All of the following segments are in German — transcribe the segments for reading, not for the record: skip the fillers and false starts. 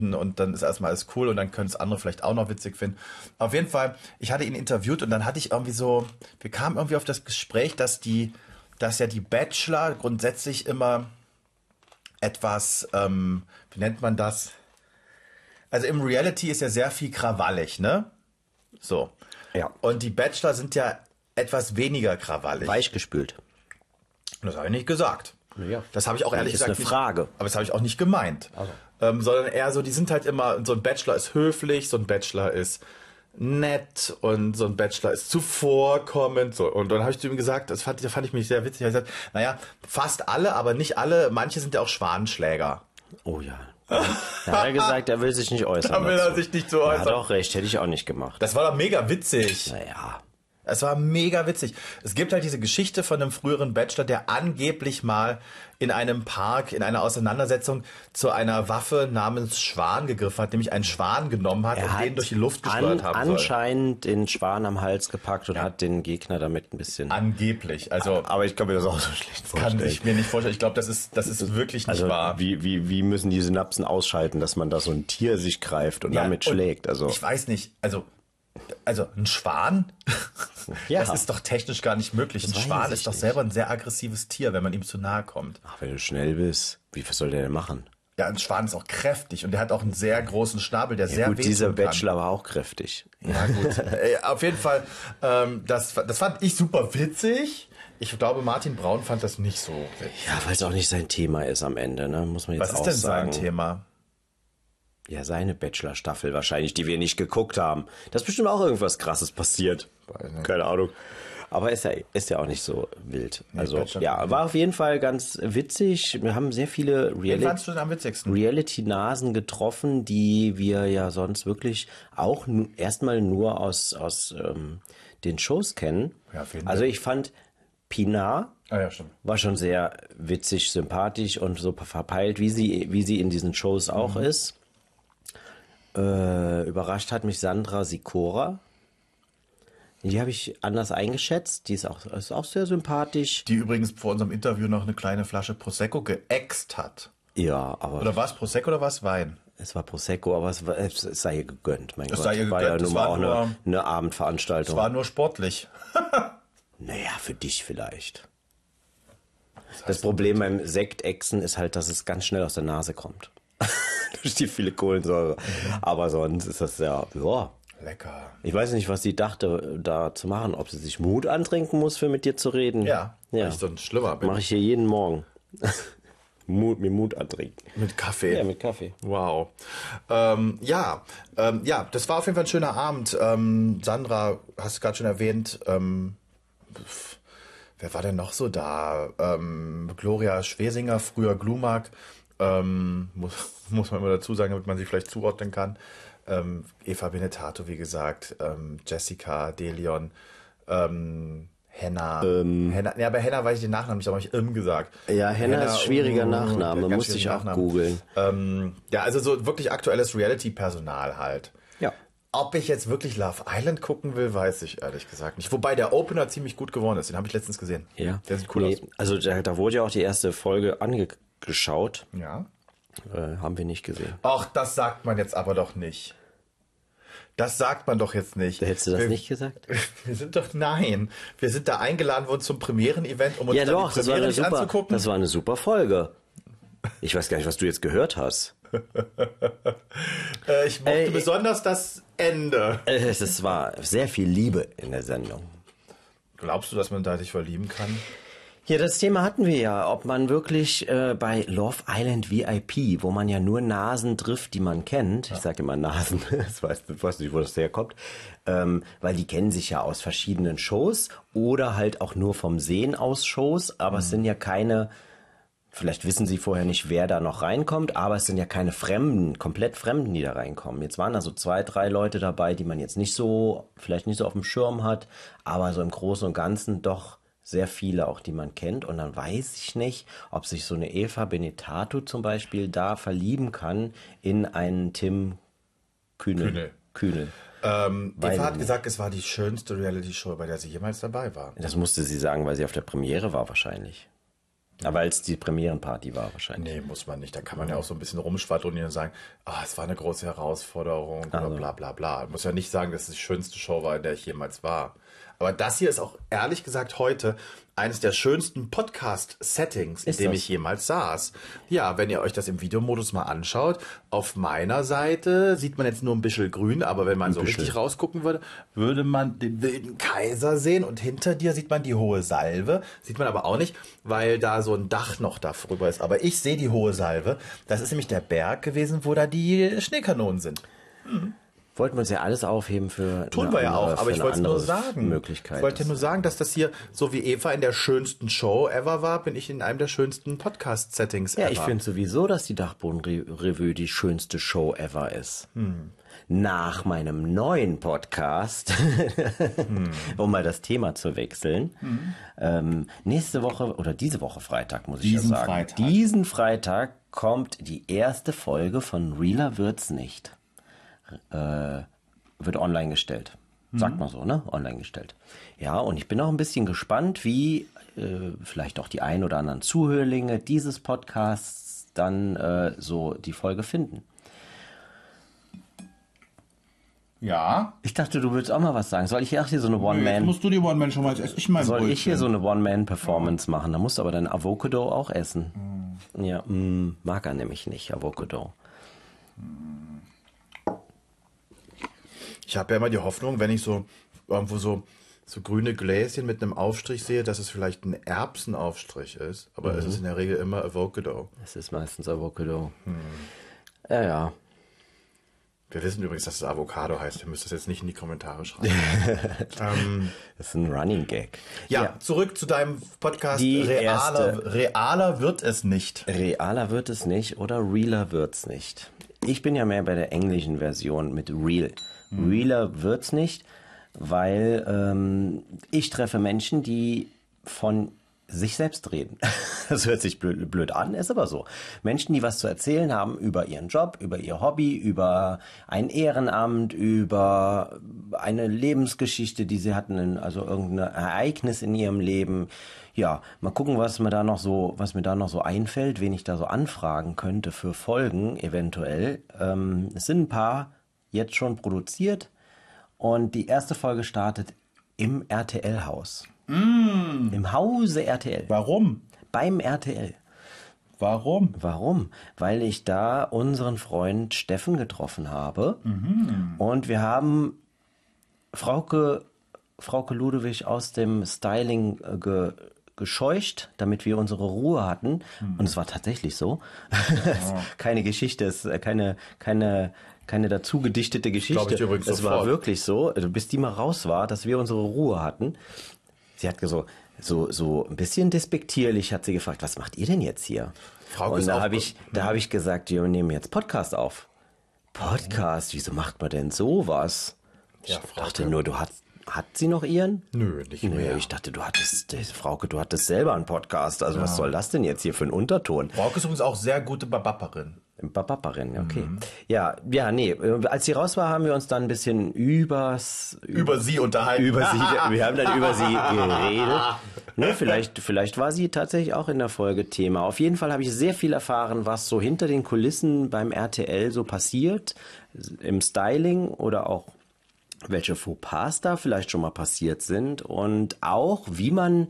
und dann ist erstmal alles cool und dann können es andere vielleicht auch noch witzig finden. Auf jeden Fall, ich hatte ihn interviewt und dann hatte ich irgendwie so, wir kamen irgendwie auf das Gespräch, dass ja die Bachelor grundsätzlich immer etwas, wie nennt man das? Also im Reality ist ja sehr viel krawallig, ne? So. Ja. Und die Bachelor sind ja etwas weniger krawallig. Weichgespült. Das habe ich nicht gesagt. Ja. Das habe ich auch ehrlich Das ist gesagt eine Frage. Aber das habe ich auch nicht gemeint. Also. Sondern eher so, die sind halt immer, so ein Bachelor ist höflich, so ein Bachelor ist nett und so ein Bachelor ist zuvorkommend. So. Und dann habe ich zu ihm gesagt, das fand ich mich sehr witzig. Ich habe gesagt, naja, fast alle, aber nicht alle. Manche sind ja auch Schwanenschläger. Oh ja. Da hat er gesagt, er will sich nicht äußern. Da will er sich nicht so äußern. Ja, doch recht, hätte ich auch nicht gemacht. Das war doch mega witzig. Naja. Es war mega witzig. Es gibt halt diese Geschichte von einem früheren Bachelor, der angeblich mal in einem Park, in einer Auseinandersetzung zu einer Waffe namens Schwan gegriffen hat, nämlich einen Schwan genommen hat und den durch die Luft gesteuert haben soll. Anscheinend den Schwan am Hals gepackt und hat den Gegner damit ein bisschen... Angeblich. Also, aber ich kann mir das auch so schlecht vorstellen. Kann ich mir nicht vorstellen. Ich glaube, das ist wirklich nicht wahr. Wie müssen die Synapsen ausschalten, dass man da so ein Tier sich greift und damit schlägt? Also ich weiß nicht. Also ein Schwan, das ist doch technisch gar nicht möglich. Ein Schwan ist doch selber ein sehr aggressives Tier, wenn man ihm zu nahe kommt. Ach, wenn du schnell bist, was soll der denn machen? Ja, ein Schwan ist auch kräftig und der hat auch einen sehr großen Schnabel, der sehr wehtun dieser kann. Bachelor war auch kräftig. Ja, gut. Auf jeden Fall, das fand ich super witzig. Ich glaube, Martin Braun fand das nicht so witzig. Ja, weil es auch nicht sein Thema ist am Ende, ne? Muss man jetzt auch sagen. Was ist denn sein Thema? Ja, seine Bachelor-Staffel wahrscheinlich, die wir nicht geguckt haben. Da ist bestimmt auch irgendwas Krasses passiert. Keine Ahnung. Aber ist ja auch nicht so wild. Nee, also, ja, war auf jeden Fall ganz witzig. Wir haben sehr viele Reality-Nasen getroffen, die wir ja sonst wirklich auch erstmal nur aus den Shows kennen. Ja, also ich fand Pinar war schon sehr witzig, sympathisch und so verpeilt, wie sie in diesen Shows auch ist. Überrascht hat mich Sandra Sikora. Die habe ich anders eingeschätzt. Die ist auch sehr sympathisch. Die übrigens vor unserem Interview noch eine kleine Flasche Prosecco geäxt hat. Ja, aber... Oder war es Prosecco oder war es Wein? Es war Prosecco, aber es sei ihr gegönnt. Mein Gott, sei ihr war gegönnt. Ja nun mal auch eine Abendveranstaltung. Es war nur sportlich. Naja, für dich vielleicht. Das Problem beim Sektechsen ist halt, dass es ganz schnell aus der Nase kommt. Durch die viele Kohlensäure. Aber sonst ist das ja... Lecker. Ich weiß nicht, was sie dachte, da zu machen. Ob sie sich Mut antrinken muss, für mit dir zu reden. Ja. Weil ich so ein Schlimmer bin. Mache ich hier jeden Morgen. mir Mut antrinken. Mit Kaffee? Ja, mit Kaffee. Wow. Ja, das war auf jeden Fall ein schöner Abend. Sandra, hast du gerade schon erwähnt. Wer war denn noch so da? Gloria Schwesinger, früher Glumark. Muss man immer dazu sagen, damit man sie vielleicht zuordnen kann. Eva Benetato, wie gesagt, Jessica, Delion, Henna. Henna. Ja, bei Henna weiß ich den Nachnamen nicht, aber ich gesagt. Ja, Henna ist schwieriger Nachname, musste ich auch googeln. Ja, also so wirklich aktuelles Reality-Personal halt. Ja. Ob ich jetzt wirklich Love Island gucken will, weiß ich ehrlich gesagt nicht. Wobei der Opener ziemlich gut geworden ist, den habe ich letztens gesehen. Ja. Der sieht cool aus. Also da wurde ja auch die erste Folge angeschaut. Ja. Haben wir nicht gesehen. Ach, das sagt man jetzt aber doch nicht. Das sagt man doch jetzt nicht. Hättest du das nicht gesagt? Wir sind da eingeladen worden zum Premieren-Event, um uns dann die Premiere nicht anzugucken. Das war eine super Folge. Ich weiß gar nicht, was du jetzt gehört hast. Ich mochte besonders das Ende. Es war sehr viel Liebe in der Sendung. Glaubst du, dass man da sich verlieben kann? Ja, das Thema hatten wir ja, ob man wirklich bei Love Island VIP, wo man ja nur Nasen trifft, die man kennt, ich sage immer Nasen, ich weiß nicht, wo das herkommt, weil die kennen sich ja aus verschiedenen Shows oder halt auch nur vom Sehen aus Shows, aber es sind ja keine, vielleicht wissen sie vorher nicht, wer da noch reinkommt, aber es sind ja keine komplett Fremden, die da reinkommen. Jetzt waren da so 2, 3 Leute dabei, die man jetzt vielleicht nicht so auf dem Schirm hat, aber so im Großen und Ganzen doch sehr viele auch, die man kennt. Und dann weiß ich nicht, ob sich so eine Eva Benetato zum Beispiel da verlieben kann in einen Tim Kühnel. Eva hat gesagt, es war die schönste Reality-Show, bei der sie jemals dabei war. Das musste sie sagen, weil sie auf der Premiere war wahrscheinlich. Aber als die Premierenparty war wahrscheinlich. Nee, muss man nicht. Da kann man ja auch so ein bisschen rumschwadronieren und sagen, es war eine große Herausforderung oder bla bla bla. Muss ja nicht sagen, dass es die schönste Show war, in der ich jemals war. Aber das hier ist auch ehrlich gesagt heute eines der schönsten Podcast-Settings, in dem ich jemals saß. Ja, wenn ihr euch das im Videomodus mal anschaut, auf meiner Seite sieht man jetzt nur ein bisschen grün, aber wenn man so richtig rausgucken würde, würde man den wilden Kaiser sehen und hinter dir sieht man die hohe Salve. Sieht man aber auch nicht, weil da so ein Dach noch darüber ist. Aber ich sehe die hohe Salve. Das ist nämlich der Berg gewesen, wo da die Schneekanonen sind. Wollten wir uns ja alles aufheben für Tun wir ja auch, aber ich wollte es nur sagen. Möglichkeit. Ich wollte nur sagen, dass das hier, so wie Eva in der schönsten Show ever war, bin ich in einem der schönsten Podcast-Settings ever. Ja, ich finde sowieso, dass die Dachboden-Revue die schönste Show ever ist. Nach meinem neuen Podcast, um mal das Thema zu wechseln, nächste Woche oder diese Woche Freitag, muss ich ja sagen. Diesen Freitag kommt die erste Folge von Realer wird's nicht. Wird online gestellt. Sagt man so, ne? Online gestellt. Ja, und ich bin auch ein bisschen gespannt, wie vielleicht auch die ein oder anderen Zuhörlinge dieses Podcasts dann so die Folge finden. Ja. Ich dachte, du würdest auch mal was sagen. Soll ich hier so eine One-Man... Jetzt musst du die One-Man schon mal essen. Soll ich hier so eine One-Man-Performance machen? Da musst du aber dein Avocado auch essen. Ja, mag er nämlich nicht, Avocado. Ich habe ja immer die Hoffnung, wenn ich so irgendwo so grüne Gläschen mit einem Aufstrich sehe, dass es vielleicht ein Erbsenaufstrich ist. Aber es ist in der Regel immer Avocado. Es ist meistens Avocado. Ja. Wir wissen übrigens, dass es Avocado heißt. Ihr müsst das jetzt nicht in die Kommentare schreiben. Das ist ein Running Gag. Ja, zurück zu deinem Podcast. Die Realer wird es nicht. Realer wird es nicht oder realer wird's nicht. Ich bin ja mehr bei der englischen Version mit real. Realer wird's nicht, weil ich treffe Menschen, die von sich selbst reden. Das hört sich blöd an, ist aber so. Menschen, die was zu erzählen haben über ihren Job, über ihr Hobby, über ein Ehrenamt, über eine Lebensgeschichte, die sie hatten, also irgendein Ereignis in ihrem Leben. Ja, mal gucken, was mir da noch so einfällt, wen ich da so anfragen könnte für Folgen eventuell. Es sind ein paar jetzt schon produziert und die erste Folge startet im RTL-Haus. Im Hause RTL. Warum? Beim RTL. Warum? Warum? Weil ich da unseren Freund Steffen getroffen habe und wir haben Frauke Ludewig aus dem Styling gescheucht, damit wir unsere Ruhe hatten. Und es war tatsächlich so. Keine Geschichte, es ist keine dazu gedichtete Geschichte. Glaube ich übrigens es sofort. war wirklich so, bis die mal raus war, dass wir unsere Ruhe hatten. Sie hat so ein bisschen despektierlich hat sie gefragt, was macht ihr denn jetzt hier? Frauke und ist da auch habe ich gesagt, wir nehmen jetzt Podcast auf. Podcast? Wieso macht man denn sowas? Ja, Ich dachte nur, hat sie noch ihren? Nö, nicht mehr. Ich dachte, Frauke, du hattest selber einen Podcast. Also was soll das denn jetzt hier für ein Unterton? Frauke ist übrigens auch sehr gute Babapperin. Babaparin, okay. Ja, nee. Als sie raus war, haben wir uns dann ein bisschen über sie unterhalten. Wir haben dann über sie geredet. Ne, vielleicht war sie tatsächlich auch in der Folge Thema. Auf jeden Fall habe ich sehr viel erfahren, was so hinter den Kulissen beim RTL so passiert, im Styling oder auch welche Fauxpas da vielleicht schon mal passiert sind und auch wie man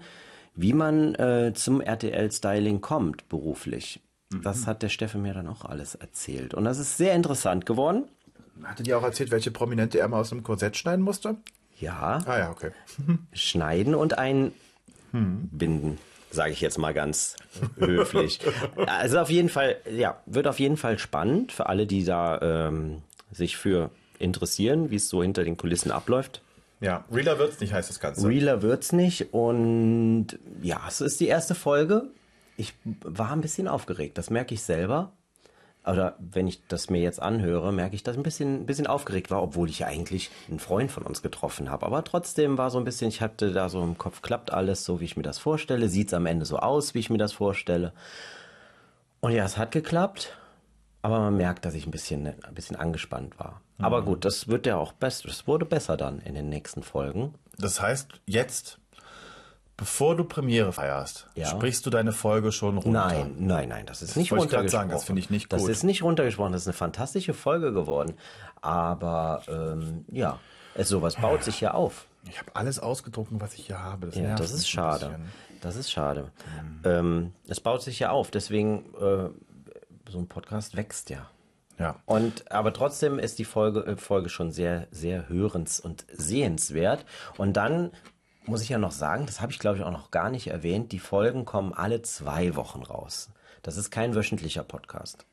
zum RTL-Styling kommt beruflich. Das hat der Steffen mir dann auch alles erzählt. Und das ist sehr interessant geworden. Hatte die auch erzählt, welche Prominente er mal aus einem Korsett schneiden musste? Ja. Ah ja, okay. Schneiden und einbinden, sage ich jetzt mal ganz höflich. Also auf jeden Fall, wird auf jeden Fall spannend für alle, die da sich für interessieren, wie es so hinter den Kulissen abläuft. Ja, realer wird's nicht, heißt das Ganze. Realer wird's nicht und ja, es ist die erste Folge. Ich war ein bisschen aufgeregt, das merke ich selber. Oder wenn ich das mir jetzt anhöre, merke ich, dass ich ein bisschen aufgeregt war, obwohl ich ja eigentlich einen Freund von uns getroffen habe. Aber trotzdem war so ein bisschen, ich hatte da so im Kopf, klappt alles so, wie ich mir das vorstelle. Sieht es am Ende so aus, wie ich mir das vorstelle. Und ja, es hat geklappt. Aber man merkt, dass ich ein bisschen angespannt war. Aber gut, das wird ja auch besser. Das wurde besser dann in den nächsten Folgen. Das heißt, jetzt Bevor du Premiere feierst, Ja. sprichst du deine Folge schon runter? Nein, das ist nicht wollte ich grad runtergesprochen. sagen, das finde ich nicht gut. Das ist nicht runtergesprochen, das ist eine fantastische Folge geworden. Aber ja, sowas baut sich ja auf. Ich habe alles ausgedruckt, was ich hier habe. Das Ja, nervt das ist mich ein schade. bisschen. Das ist schade. Es baut sich ja auf, deswegen so ein Podcast wächst ja. Ja. Aber trotzdem ist die Folge schon sehr, sehr hörens- und sehenswert. Und dann muss ich ja noch sagen, das habe ich glaube ich auch noch gar nicht erwähnt, die Folgen kommen alle 2 Wochen raus. Das ist kein wöchentlicher Podcast.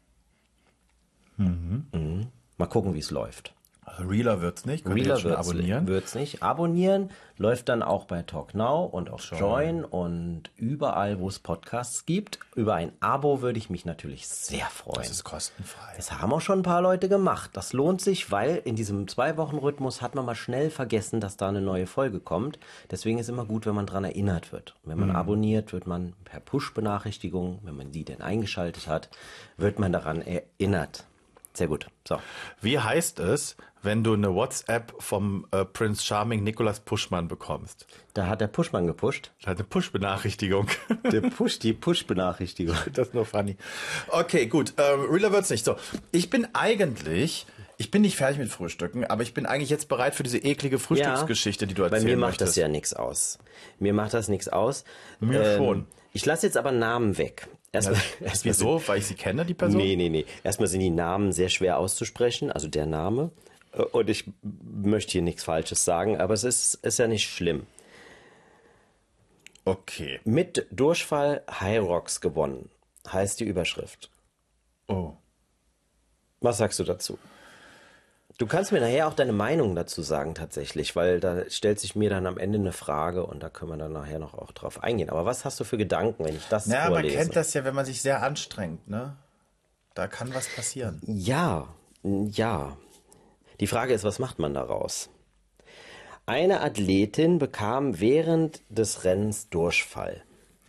Mhm. Mal gucken, wie es läuft. Also Realer wird's nicht. Könnt ihr Realer jetzt schon abonnieren. wird's nicht. Abonnieren läuft dann auch bei Talk Now und auf Join und überall, wo es Podcasts gibt. Über ein Abo würde ich mich natürlich sehr freuen. Das ist kostenfrei. Das haben auch schon ein paar Leute gemacht. Das lohnt sich, weil in diesem 2-Wochen-Rhythmus hat man mal schnell vergessen, dass da eine neue Folge kommt. Deswegen ist immer gut, wenn man dran erinnert wird. Wenn man abonniert, wird man per Push-Benachrichtigung, wenn man die denn eingeschaltet hat, wird man daran erinnert. Sehr gut. So. Wie heißt es, wenn du eine WhatsApp vom Prince Charming Nicolas Puschmann bekommst? Da hat der Pushmann gepusht. Das hat eine Push-Benachrichtigung. Die Push-Benachrichtigung. Das ist nur funny. Okay, gut. Realer wird's nicht. So, ich bin nicht fertig mit Frühstücken, aber ich bin eigentlich jetzt bereit für diese eklige Frühstücksgeschichte, die du erzählen Bei mir macht möchtest. das ja nichts aus. Mir macht das nichts aus. Mir schon. Ich lasse jetzt aber Namen weg. Erstmal Wieso? Weil ich sie kenne, die Person? Nee. Erstmal sind die Namen sehr schwer auszusprechen, also der Name. Und ich möchte hier nichts Falsches sagen, aber es ist ja nicht schlimm. Okay. Mit Durchfall Hyrox gewonnen, heißt die Überschrift. Oh. Was sagst du dazu? Du kannst mir nachher auch deine Meinung dazu sagen tatsächlich, weil da stellt sich mir dann am Ende eine Frage und da können wir dann nachher noch auch drauf eingehen. Aber was hast du für Gedanken, wenn ich das Ja, man vorlese? kennt das ja, wenn man sich sehr anstrengt, ne? Da kann was passieren. Ja. Die Frage ist, was macht man daraus? Eine Athletin bekam während des Rennens Durchfall.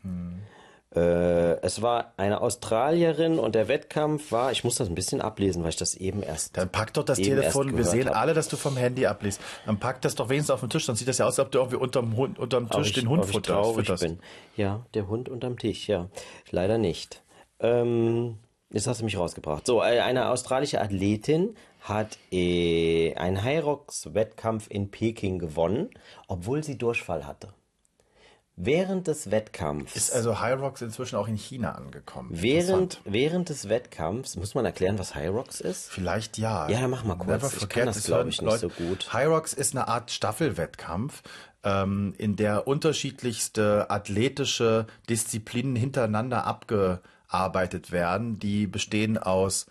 Es war eine Australierin und der Wettkampf war, ich muss das ein bisschen ablesen, weil ich das eben erst Dann pack doch das eben erst Telefon, wir gehört sehen hab. alle, dass du vom Handy abliest. Dann pack das doch wenigstens auf den Tisch, dann sieht das ja aus, als ob du irgendwie unterm Tisch den Hund ob ich traurig futterst. bin. Ja, der Hund unterm Tisch, ja. Leider nicht. Jetzt hast du mich rausgebracht. So, eine australische Athletin hat einen Hyrox-Wettkampf in Peking gewonnen, obwohl sie Durchfall hatte. Während des Wettkampfs. Ist also Hyrox inzwischen auch in China angekommen. Während des Wettkampfs, muss man erklären, was Hyrox ist? Vielleicht ja. Ja, dann mach mal kurz. Never Ich forget, kann das, es glaube hören ich, nicht so gut. Hyrox ist eine Art Staffelwettkampf, in der unterschiedlichste athletische Disziplinen hintereinander abgearbeitet werden. Die bestehen aus,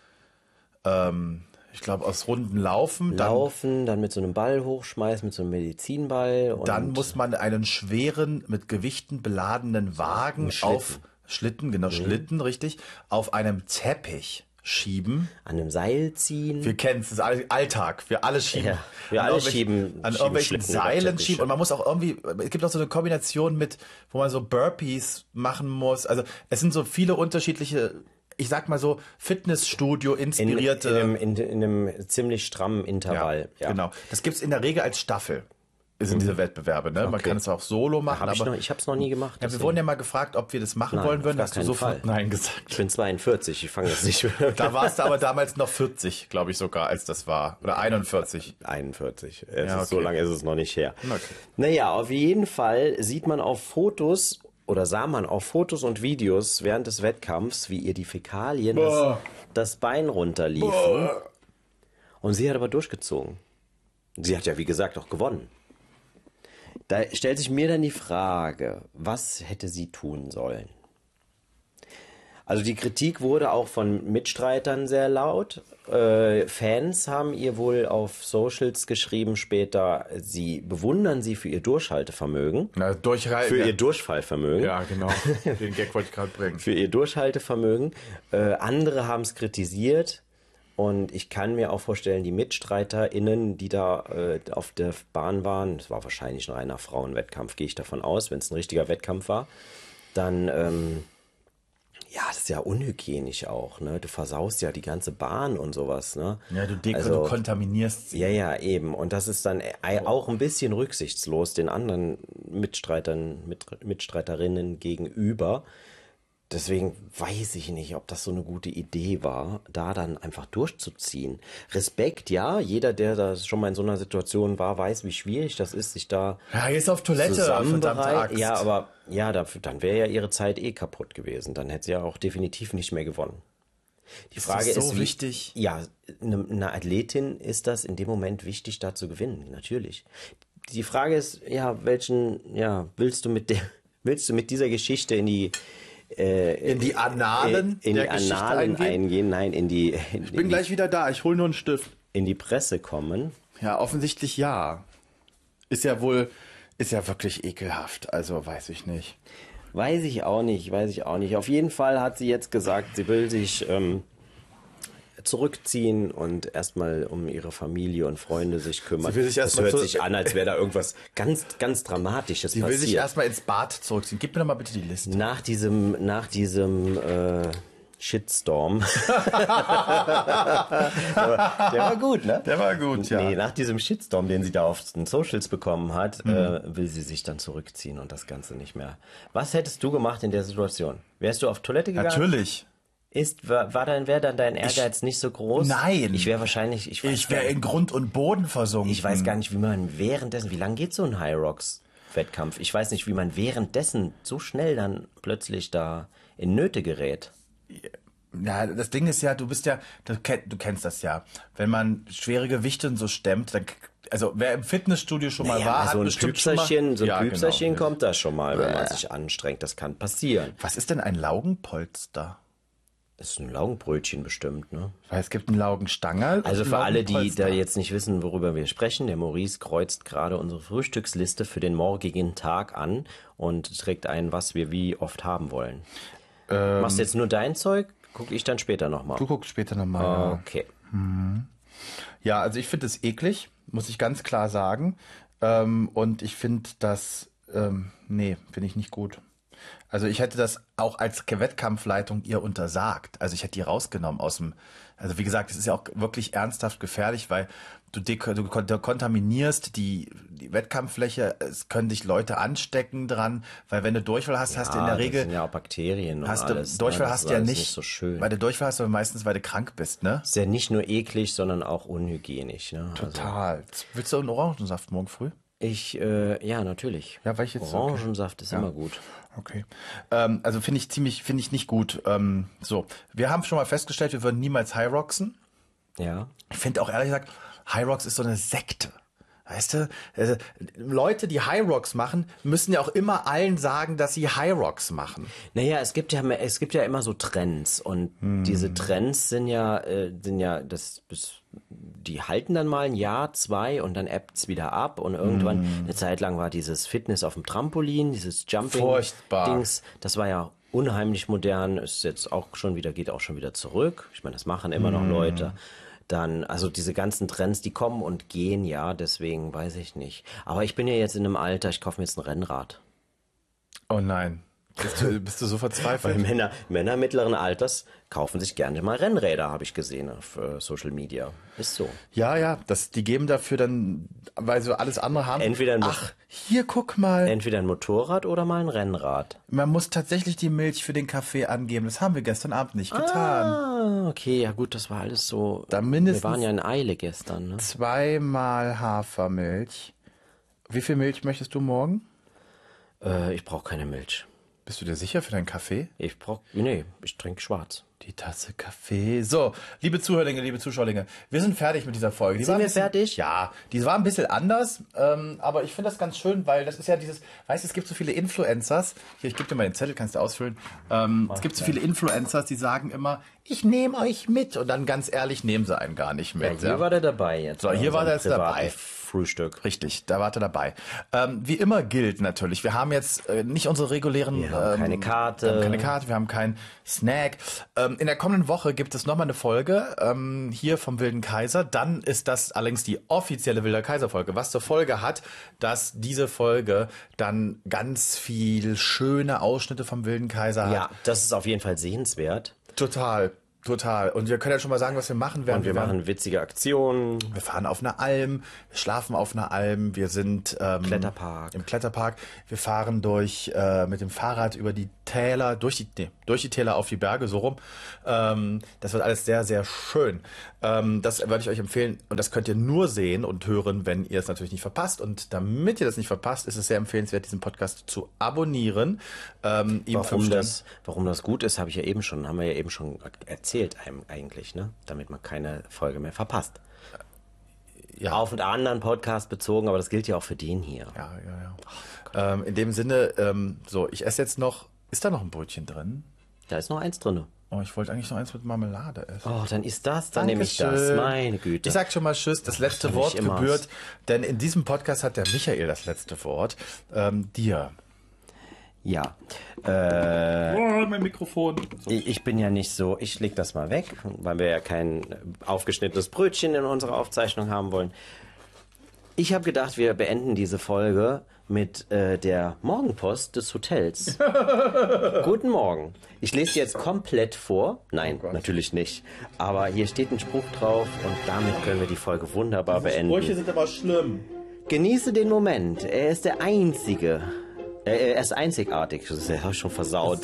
ich glaube, aus runden Laufen. Dann mit so einem Ball hochschmeißen, mit so einem Medizinball. Und Dann muss man einen schweren, mit Gewichten beladenen Wagen auf Schlitten, Schlitten, richtig, auf einem Teppich schieben. an einem Seil ziehen. Wir kennen es, das ist Alltag. Wir alle schieben. Ja, wir alle schieben an irgendwelchen Schlitten über Seilen Teppiche. schieben. Und man muss auch irgendwie, es gibt auch so eine Kombination mit, wo man so Burpees machen muss. Also es sind so viele unterschiedliche, ich sag mal so, Fitnessstudio inspirierte. in einem ziemlich strammen Intervall. Ja. Genau. Das gibt's in der Regel als Staffel. Sind diese Wettbewerbe, ne? Man Okay. kann es auch solo machen, Ich habe es noch nie gemacht. ja, wir deswegen. wurden ja mal gefragt, ob wir das machen Nein, wollen auf würden. gar Hast du keinen sofort Fall. Nein gesagt. Ich bin 42, ich fange jetzt nicht Da warst du aber damals noch 40, glaube ich sogar, als das war. Oder 41. 41. Ja, So okay. lange ist es noch nicht her. Okay. Naja, auf jeden Fall sah man auf Fotos und Videos während des Wettkampfs, wie ihr die Fäkalien das Bein runterliefen. Und sie hat aber durchgezogen. Sie hat ja, wie gesagt, auch gewonnen. Da stellt sich mir dann die Frage, was hätte sie tun sollen? Also die Kritik wurde auch von Mitstreitern sehr laut. Fans haben ihr wohl auf Socials geschrieben später, sie bewundern sie für ihr Durchhaltevermögen. Na, durchhalten. Für ihr Durchfallvermögen. Ja, genau. Den Gag wollte ich gerade bringen. Für ihr Durchhaltevermögen. Andere haben es kritisiert. Und ich kann mir auch vorstellen, die MitstreiterInnen, die da auf der Bahn waren, es war wahrscheinlich ein reiner Frauenwettkampf, gehe ich davon aus, wenn es ein richtiger Wettkampf war, dann Ja, das ist ja unhygienisch auch, ne? Du versaust ja die ganze Bahn und sowas, ne? Ja, du kontaminierst sie. Ja, eben. Und das ist dann auch ein bisschen rücksichtslos den anderen Mitstreiterinnen gegenüber. Deswegen weiß ich nicht, ob das so eine gute Idee war, da dann einfach durchzuziehen. Respekt, ja. Jeder, der da schon mal in so einer Situation war, weiß, wie schwierig das ist, sich da Ja, jetzt auf Toilette, verdammte Axt. Ja, aber ja, dann wäre ja ihre Zeit kaputt gewesen. Dann hätte sie ja auch definitiv nicht mehr gewonnen. Die Frage ist so wie, wichtig. Ja, eine Athletin ist das in dem Moment wichtig, da zu gewinnen, natürlich. Die Frage ist, willst du mit dieser Geschichte in die Annalen in der die Geschichte Annalen eingehen? Nein, Ich bin gleich wieder da, ich hole nur einen Stift. In die Presse kommen. Ja, offensichtlich ja. Ist ja wirklich ekelhaft, also weiß ich nicht. Weiß ich auch nicht. Auf jeden Fall hat sie jetzt gesagt, sie will sich zurückziehen und erstmal um ihre Familie und Freunde sich kümmern. Das hört sich an, als wäre da irgendwas ganz, ganz Dramatisches passiert. Sie will sich erstmal ins Bad zurückziehen. Gib mir doch mal bitte die Liste. Nach diesem Shitstorm. Der war gut, ne? Der war gut, ja. Nee, nach diesem Shitstorm, den sie da auf den Socials bekommen hat, will sie sich dann zurückziehen und das Ganze nicht mehr. Was hättest du gemacht in der Situation? Wärst du auf Toilette gegangen? Natürlich. Wäre dann dein Ehrgeiz nicht so groß? Nein. Ich wäre wahrscheinlich... Ich wäre in Grund und Boden versunken. Ich weiß gar nicht, wie man währenddessen... Wie lange geht so ein High Rocks Wettkampf? Ich weiß nicht, wie man währenddessen so schnell dann plötzlich da in Nöte gerät. Ja, das Ding ist ja, du kennst das ja. Wenn man schwere Gewichte und so stemmt, dann, also wer im Fitnessstudio schon mal war, so ein Püpserchen, genau. Kommt da schon mal, wenn man sich anstrengt. Das kann passieren. Was ist denn ein Laugenpolster? Das ist ein Laugenbrötchen bestimmt, ne? Weil es gibt einen Laugenstangerl. Also für alle, die da jetzt nicht wissen, worüber wir sprechen, der Maurice kreuzt gerade unsere Frühstücksliste für den morgigen Tag an und trägt ein, was wir wie oft haben wollen. Machst du jetzt nur dein Zeug? Guck ich dann später nochmal. Du guckst später nochmal. Okay. Ja, also ich finde es eklig, muss ich ganz klar sagen. Und ich finde das, finde ich nicht gut. Also ich hätte das auch als Wettkampfleitung ihr untersagt. Also ich hätte die rausgenommen also wie gesagt, es ist ja auch wirklich ernsthaft gefährlich, weil du kontaminierst die Wettkampffläche, es können dich Leute anstecken dran, weil wenn du Durchfall hast, hast du in der Regel... Das sind ja auch Bakterien und alles. Durchfall hast du ja nicht so schön. Weil du Durchfall hast du meistens, weil du krank bist, ne? Ist ja nicht nur eklig, sondern auch unhygienisch, ne? Total. Also. Willst du einen Orangensaft morgen früh? Ja, natürlich. Ja, weil ich jetzt Orangensaft ist immer gut. Okay. Also finde ich nicht gut. So, wir haben schon mal festgestellt, wir würden niemals High Rocksen. Ja. Ich finde auch ehrlich gesagt, High Rocks ist so eine Sekte. Weißt du, Leute, die High Rocks machen, müssen ja auch immer allen sagen, dass sie High Rocks machen. Naja, es gibt ja immer so Trends und diese Trends die halten dann mal ein Jahr, 2 und dann ebbt's wieder ab und irgendwann eine Zeit lang war dieses Fitness auf dem Trampolin, dieses Jumping-Dings, das war ja unheimlich modern, geht auch schon wieder zurück. Ich meine, das machen immer noch Leute. Dann, also diese ganzen Trends, die kommen und gehen, ja, deswegen weiß ich nicht. Aber ich bin ja jetzt in einem Alter, ich kaufe mir jetzt ein Rennrad. Oh nein. Bist du so verzweifelt? Weil Männer mittleren Alters kaufen sich gerne mal Rennräder, habe ich gesehen auf Social Media. Ist so. Ja, die geben dafür dann, weil sie alles andere haben. Hier, guck mal. Entweder ein Motorrad oder mal ein Rennrad. Man muss tatsächlich die Milch für den Kaffee angeben. Das haben wir gestern Abend nicht getan. Okay, ja gut, das war alles so. Wir waren ja in Eile gestern, ne? 2-mal Hafermilch. Wie viel Milch möchtest du morgen? Ich brauche keine Milch. Bist du dir sicher für deinen Kaffee? Ich trinke schwarz. Die Tasse Kaffee. So, liebe Zuhörlinge, liebe Zuschauerlinge, wir sind fertig mit dieser Folge. Sind wir fertig? Ja, die war ein bisschen anders, aber ich finde das ganz schön, weil das ist ja es gibt so viele Influencers. Hier, ich gebe dir mal den Zettel, kannst du ausfüllen. Es gibt so viele Influencers, die sagen immer, ich nehme euch mit. Und dann ganz ehrlich, nehmen sie einen gar nicht mit. Ja, hier war der dabei jetzt. So, hier war der jetzt dabei. Frühstück. Richtig, da wart ihr dabei. Wie immer gilt natürlich, wir haben jetzt nicht unsere regulären... Wir haben keine Karte. Wir haben keine Karte, wir haben keinen Snack. In der kommenden Woche gibt es nochmal eine Folge hier vom Wilden Kaiser. Dann ist das allerdings die offizielle Wilder Kaiser-Folge, was zur Folge hat, dass diese Folge dann ganz viel schöne Ausschnitte vom Wilden Kaiser hat. Ja, das ist auf jeden Fall sehenswert. Total. Und wir können ja schon mal sagen, was wir machen werden. Und wir machen witzige Aktionen. Wir fahren auf einer Alm, wir schlafen auf einer Alm, wir sind Kletterpark. Im Kletterpark. Wir fahren mit dem Fahrrad über die Täler, durch die Täler auf die Berge, so rum. Das wird alles sehr, sehr schön. Das würde ich euch empfehlen und das könnt ihr nur sehen und hören, wenn ihr es natürlich nicht verpasst. Und damit ihr das nicht verpasst, ist es sehr empfehlenswert, diesen Podcast zu abonnieren. Warum das gut ist, haben wir ja eben schon erzählt eigentlich, ne? Damit man keine Folge mehr verpasst. Ja. Auf einen anderen Podcast bezogen, aber das gilt ja auch für den hier. Ja. In dem Sinne, ich esse jetzt noch. Ist da noch ein Brötchen drin? Da ist noch eins drin. Oh, ich wollte eigentlich noch eins mit Marmelade essen. Oh, dann ist das, dann nehme ich das. Meine Güte. Ich sag schon mal Tschüss, das letzte Wort gebührt, denn in diesem Podcast hat der Michael das letzte Wort. Dir. Ja. Mein Mikrofon. So. Ich bin ja nicht so, ich leg das mal weg, weil wir ja kein aufgeschnittenes Brötchen in unserer Aufzeichnung haben wollen. Ich habe gedacht, wir beenden diese Folge mit der Morgenpost des Hotels. Guten Morgen. Ich lese die jetzt komplett vor. Nein, natürlich nicht. Aber hier steht ein Spruch drauf und damit können wir die Folge wunderbar beenden. Sprüche sind aber schlimm. Genieße den Moment. Er ist der Einzige. Er ist einzigartig. Das habe ich schon versaut.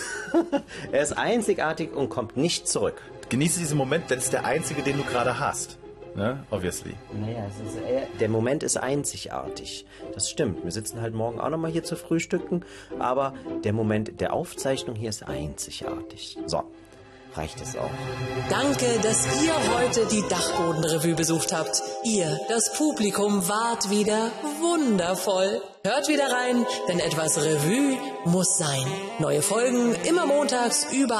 Er ist einzigartig und kommt nicht zurück. Genieße diesen Moment, denn es ist der einzige, den du gerade hast. Ne? Obviously. Naja, der Moment ist einzigartig. Das stimmt. Wir sitzen halt morgen auch nochmal hier zu frühstücken. Aber der Moment der Aufzeichnung hier ist einzigartig. So, reicht es auch. Danke, dass ihr heute die Dachbodenrevue besucht habt. Ihr, das Publikum, wart wieder wundervoll. Hört wieder rein, denn etwas Revue muss sein. Neue Folgen immer montags überall.